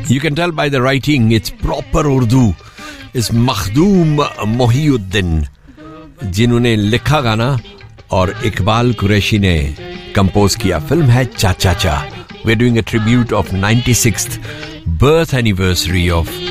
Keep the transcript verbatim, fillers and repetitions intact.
You can tell by the writing, it's proper Urdu. It's Makhdoom Mohiuddin, जिन्होंने लिखा गाना और इकबाल कुरैशी ने कंपोज किया. फिल्म है चा चा चा. We're doing a tribute of ninety-sixth birth anniversary of